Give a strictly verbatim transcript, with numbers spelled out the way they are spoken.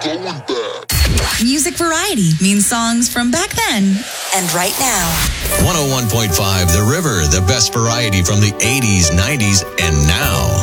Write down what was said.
Music variety means songs from back then and right now. one oh one point five The River, the best variety from the eighties, nineties, and now.